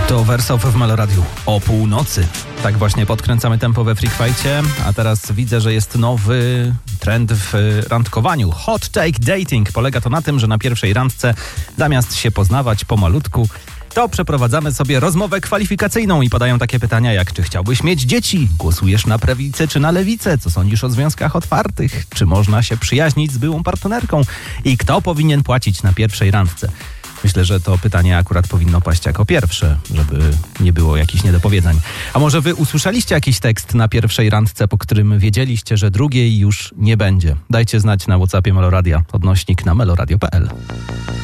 To Wersow w Meloradiu o północy. Tak właśnie podkręcamy tempo we Freak Fight'cie, a teraz widzę, że jest nowy trend w randkowaniu. Hot take dating. Polega to na tym, że na pierwszej randce zamiast się poznawać pomalutku, to przeprowadzamy sobie rozmowę kwalifikacyjną i padają takie pytania jak: czy chciałbyś mieć dzieci? Głosujesz na prawicę czy na lewicę? Co sądzisz o związkach otwartych? Czy można się przyjaźnić z byłą partnerką? I kto powinien płacić na pierwszej randce? Myślę, że to pytanie akurat powinno paść jako pierwsze, żeby nie było jakichś niedopowiedzeń. A może wy usłyszeliście jakiś tekst na pierwszej randce, po którym wiedzieliście, że drugiej już nie będzie? Dajcie znać na WhatsAppie Meloradia, / na meloradio.pl.